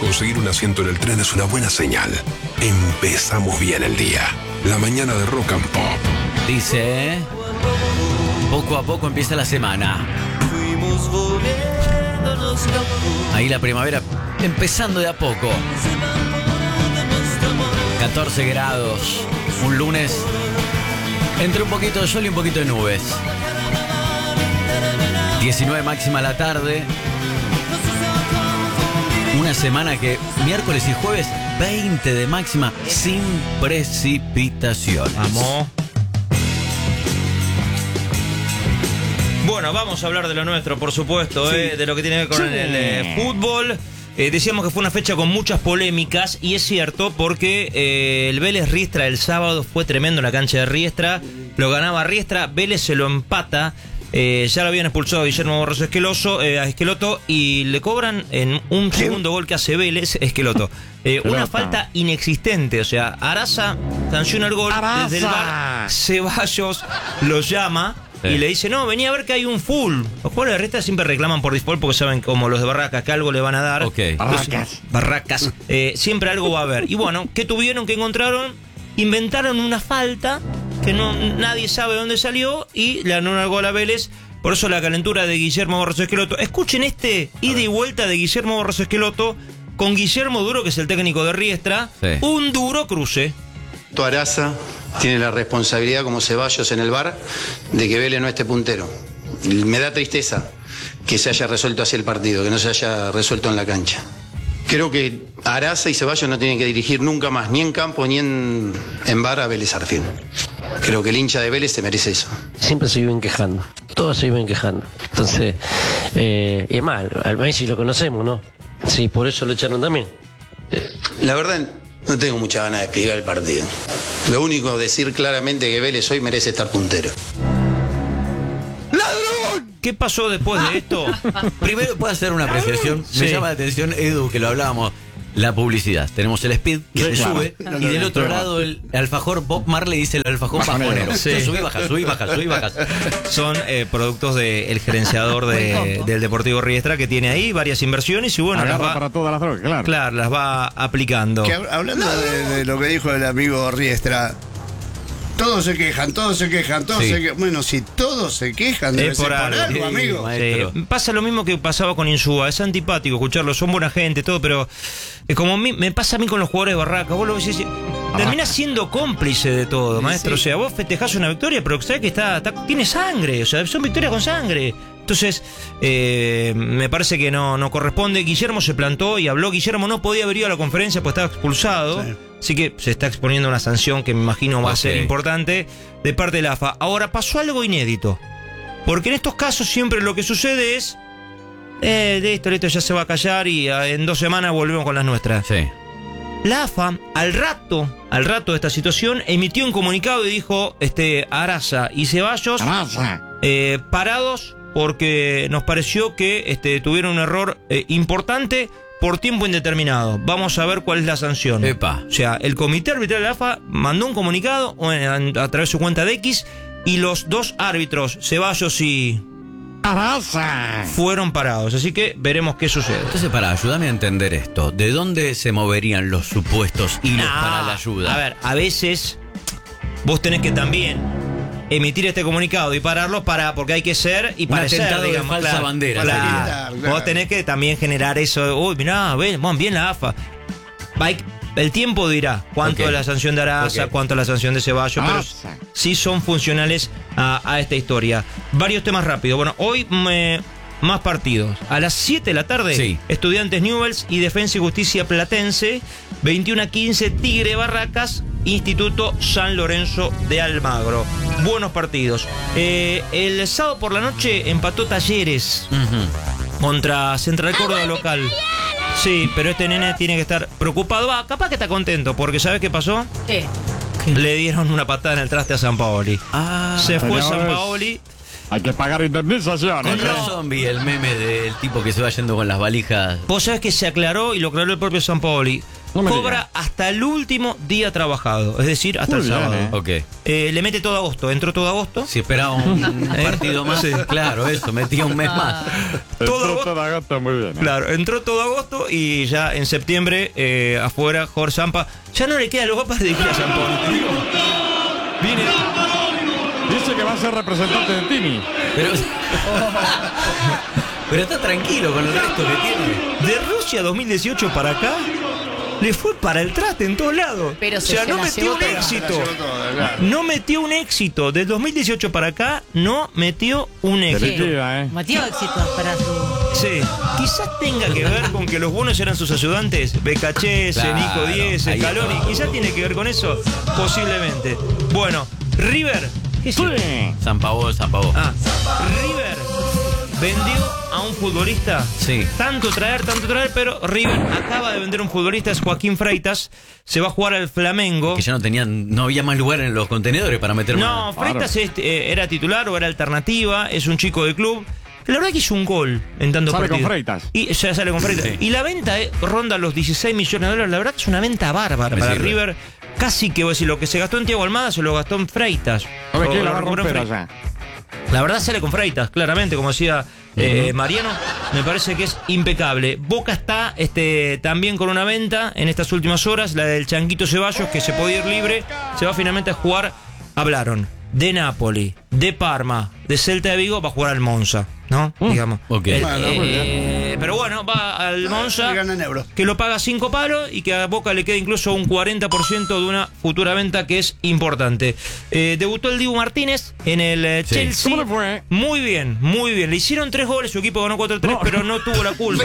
conseguir un asiento en el tren es una buena señal. Empezamos bien el día. La mañana de Rock and Pop. Dice, poco a poco empieza la semana. Ahí la primavera empezando de a poco. 14 grados. Un lunes entre un poquito de sol y un poquito de nubes. 19 máxima a la tarde. Una semana que miércoles y jueves 20 de máxima sin precipitaciones. Vamos. Bueno, vamos a hablar de lo nuestro, por supuesto, Sí. de lo que tiene que ver con el fútbol. Decíamos que fue una fecha con muchas polémicas, y es cierto, porque el Vélez Riestra el sábado fue tremendo en la cancha de Riestra. Lo ganaba Riestra, Vélez se lo empata. Ya lo habían expulsado a Guillermo Borras a Esqueloto, y le cobran en un segundo gol que hace Vélez, Esqueloto. Una falta inexistente, o sea, Araza sanciona el gol. Desde el VAR, Ceballos lo llama y le dice, no, venía a ver que hay un full. Los jugadores de Riestra siempre reclaman por default porque saben, como los de Barracas, que algo le van a dar. Ok. Barracas. Siempre algo va a haber. Y bueno, ¿qué tuvieron? ¿Qué encontraron? Inventaron una falta que nadie sabe dónde salió y le anularon el gol a Vélez. Por eso la calentura de Guillermo Borras Esqueloto. Escuchen ida y vuelta de Guillermo Borras Esqueloto con Guillermo Duro, que es el técnico de Riestra. Sí. Un duro cruce. Araza tiene la responsabilidad, como Ceballos en el VAR, de que Vélez no esté puntero. Me da tristeza que se haya resuelto así el partido, que no se haya resuelto en la cancha. Creo que Araza y Ceballos no tienen que dirigir nunca más, ni en campo ni en VAR, a Vélez Sarsfield. Creo que el hincha de Vélez se merece eso. Siempre se viven quejando, todos se viven quejando. Entonces, y es mal, al Messi lo conocemos, ¿no? Sí, por eso lo echaron también. La verdad, no tengo mucha ganas de explicar el partido. Lo único, decir claramente que Vélez hoy merece estar puntero. ¿Qué pasó después de esto? Primero puedo hacer una apreciación. Sí. Me llama la atención, Edu, que lo hablábamos. La publicidad. Tenemos el speed que se sube, y del otro lado el alfajor Bob Marley dice el alfajor bajonero. Sí. Subí, bajas. Son productos del gerenciador del Deportivo Riestra, que tiene ahí varias inversiones y bueno, las va, para todas las drogas, claro. Claro, las va aplicando. Que, hablando de lo que dijo el amigo Riestra, todos se quejan, todos se quejan. Bueno, si todos se quejan, debe ser por algo, amigo. Sí. Pasa lo mismo que pasaba con Insúa. Es antipático escucharlo, son buena gente, todo, pero como me pasa a mí con los jugadores de Barracas. Vos lo ves, terminás siendo cómplice de todo, maestro. Sí. O sea, vos festejás una victoria, pero sabés que tiene sangre. O sea, son victorias con sangre. Entonces, me parece que no corresponde. Guillermo se plantó y habló. Guillermo no podía haber ido a la conferencia porque estaba expulsado. Sí. Así que se está exponiendo una sanción que me imagino va a ser importante de parte de la AFA. Ahora, pasó algo inédito. Porque en estos casos siempre lo que sucede es, listo, ya se va a callar y en 2 semanas volvemos con las nuestras. Sí. La AFA, al rato de esta situación, emitió un comunicado y dijo, Araza y Ceballos, parados porque nos pareció que tuvieron un error importante por tiempo indeterminado. Vamos a ver cuál es la sanción. Epa. O sea, el comité arbitral de la AFA mandó un comunicado a través de su cuenta de X, y los 2 árbitros, Ceballos y Araza, fueron parados. Así que veremos qué sucede. Entonces, ayúdame a entender esto. ¿De dónde se moverían los supuestos hilos para la ayuda? A ver, a veces vos tenés que también emitir este comunicado y pararlo porque hay que ser y parecer, digamos, de falsa bandera. Claro. Vos tenés que también generar eso. Uy, mirá, bien la AFA. El tiempo dirá cuánto es la sanción de Araza, cuánto es la sanción de Ceballos, pero sí son funcionales a esta historia. Varios temas rápidos. Bueno, hoy más partidos. A las 7 de la tarde, Estudiantes Newell's y Defensa y Justicia Platense. 21:15, Tigre Barracas, Instituto San Lorenzo de Almagro. Buenos partidos. El sábado por la noche empató Talleres contra Central Córdoba local. Sí, pero este nene tiene que estar preocupado. Capaz que está contento, porque ¿sabes qué pasó? ¿Qué? Le dieron una patada en el traste a Sampaoli. Se fue Sampaoli. Hay que pagar indemnizaciones. Con razón vi el meme del tipo que se va yendo con las valijas. Vos sabés que se aclaró, y lo aclaró el propio Sampaoli. cobra hasta el último día trabajado, es decir, hasta el sábado. Okay. Le mete todo agosto, entró todo agosto. Si esperaba un partido más, claro, eso, metía un mes más. Todo agosto, muy bien. Claro, entró todo agosto y ya en septiembre, afuera, Jorge Zampa. Ya no le queda los papas de Iglesia Zampón. Viene. Dice que va a ser representante de Tini. Pero está tranquilo con el resto que tiene. De Rusia 2018 para acá, le fue para el traste en todos lados. Pero o sea, no metió un éxito. No metió un éxito. Del 2018 para acá, no metió un éxito. Metió éxitos para su... Sí, quizás tenga que ver con que los buenos eran sus ayudantes, Becachese, Claro, Nico Díez, Scaloni. Quizás tiene que ver con eso, posiblemente. Bueno, River. ¿Qué es? San Pablo. River vendió a un futbolista. Sí. Tanto traer, pero River acaba de vender un futbolista, es Joaquín Freitas. Se va a jugar al Flamengo. Que ya no había más lugar en los contenedores para meter No, más. Freitas era titular o era alternativa, es un chico de club. La verdad que hizo un gol en tantos partidos. Sale con Freitas. Y ya sale con Freitas. Sí. Y la venta ronda los 16 millones de dólares. La verdad que es una venta bárbara para River. Casi que, voy a decir, lo que se gastó en Thiago Almada se lo gastó en Freitas. ¿Sabe qué? La va a romper allá. La verdad sale con Freitas, claramente, como decía Mariano, me parece que es impecable. Boca está también con una venta en estas últimas horas, la del Changuito Ceballos, que se podía ir libre, se va finalmente a jugar. Hablaron de Napoli, de Parma, de Celta de Vigo, va a jugar al Monza, ¿no? Digamos. Okay. Pero bueno, va al Monza, que lo paga 5 palos y que a Boca le queda incluso un 40% de una futura venta que es importante. Debutó el Dibu Martínez en el Chelsea. ¿Cómo le fue? Muy bien. Le hicieron 3 goles, su equipo ganó 4-3, pero no tuvo la culpa.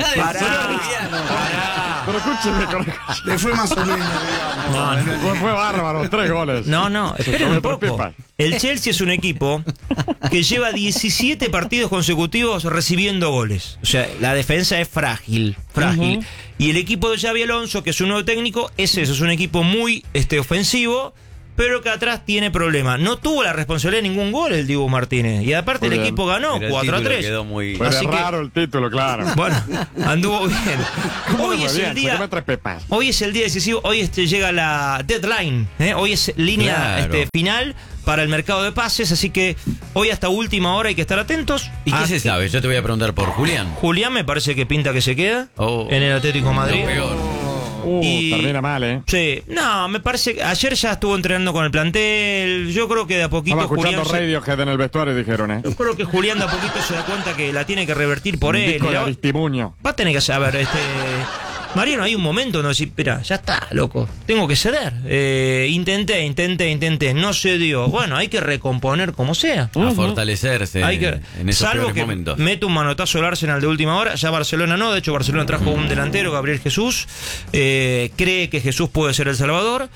Pero escúcheme, le fue más o menos, digamos. Fue bárbaro, 3 goles. No, esperen un poco. El Chelsea es un equipo que lleva 17 partidos consecutivos recibiendo goles. O sea, la defensa es frágil. Y el equipo de Xabi Alonso, que es un nuevo técnico, es un equipo muy ofensivo, pero que atrás tiene problemas. No tuvo la responsabilidad de ningún gol el Dibu Martínez. Y aparte el equipo ganó 4-3. Quedó muy... Así raro el título, claro. Bueno, anduvo bien. Hoy es el día. Hoy es el día decisivo. Hoy llega la deadline. Hoy es línea final para el mercado de pases. Así que hoy hasta última hora hay que estar atentos. ¿Y qué se sabe? Yo te voy a preguntar por Julián. Julián me parece que pinta que se queda en el Atlético de Madrid. Lo peor. Termina mal, Sí, no, me parece que ayer ya estuvo entrenando con el plantel. Yo creo que de a poquito estaba escuchando Radiohead en el vestuario, dijeron, Yo creo que Julián de a poquito se da cuenta que la tiene que revertir por él. Va a tener que saber, Mariano, hay un momento donde decir, espera, ya está, loco, tengo que ceder. Intenté, no se dio. Bueno, hay que recomponer como sea. A fortalecerse en esos salvo que momentos. Mete un manotazo el Arsenal de última hora. Ya Barcelona no, de hecho Barcelona trajo un delantero, Gabriel Jesús. Cree que Jesús puede ser el Salvador.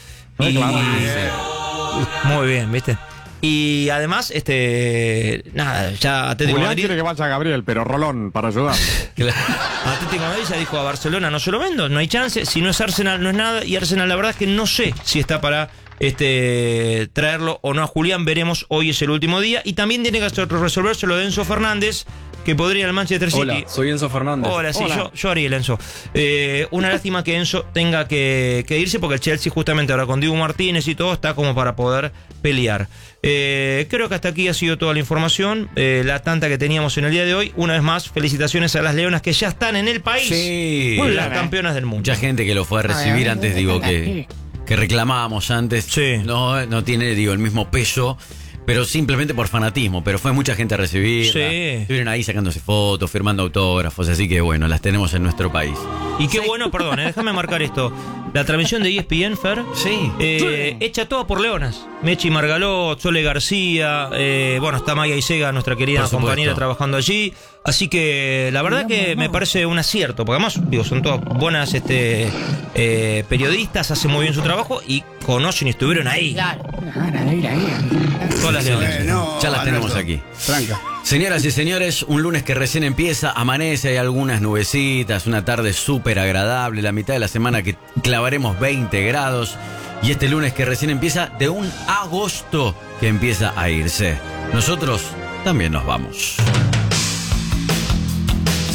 Muy bien, ¿viste? Y además, nada, ya Atlético Julián Madrid quiere que vaya Gabriel, pero Rolón para ayudar. Atlético Madrid ya dijo a Barcelona, no se lo vendo, no hay chance. Si no es Arsenal, no es nada. Y Arsenal, la verdad es que no sé si está para traerlo o no a Julián. Veremos, hoy es el último día. Y también tiene que resolverse lo de Enzo Fernández, que podría ir al Manchester City. Hola, soy Enzo Fernández. Hola, sí, yo haría el Enzo. Una lástima que Enzo tenga que irse, porque el Chelsea justamente ahora con Dibu Martínez y todo está como para poder pelear. Creo que hasta aquí ha sido toda la información, la tanta que teníamos en el día de hoy. Una vez más, felicitaciones a las Leonas que ya están en el país. Sí. Las campeonas del mundo. Mucha gente que lo fue a recibir antes, que reclamábamos antes. Sí. No tiene, el mismo peso. Pero simplemente por fanatismo, pero fue mucha gente a recibirla. Sí. Estuvieron ahí sacándose fotos, firmando autógrafos, así que bueno, las tenemos en nuestro país. Y qué bueno, perdón, déjame marcar esto. La transmisión de ESPN, Fer, hecha toda por leonas. Mechi Margalot, Sole García, está Maya Isega, nuestra querida compañera, trabajando allí. Así que la verdad que me parece un acierto, porque además, son todas buenas periodistas, hacen muy bien su trabajo y conocen y estuvieron ahí. Claro. Todas las leonas. Ya las tenemos aquí. Franca. Señoras y señores, un lunes que recién empieza, amanece, hay algunas nubecitas, una tarde súper agradable, la mitad de la semana que clavaremos 20 grados y este lunes que recién empieza de un agosto que empieza a irse. Nosotros también nos vamos.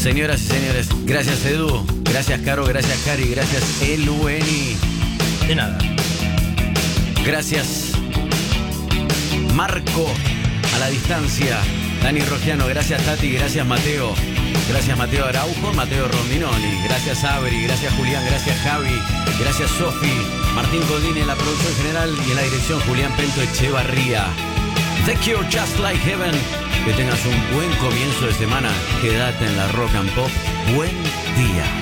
Señoras y señores, gracias Edu, gracias Caro, gracias Cari, gracias Elueni. De nada. Gracias Marco a la distancia. Dani Rogiano, gracias Tati, gracias Mateo. Gracias Mateo Araujo, Mateo Rondinoni. Gracias Abri, gracias Julián, gracias Javi, gracias Sofi, Martín Godín en la producción general y en la dirección Julián Pento Echevarría. Thank you, just like heaven. Que tengas un buen comienzo de semana. Quédate en la Rock and Pop. Buen día.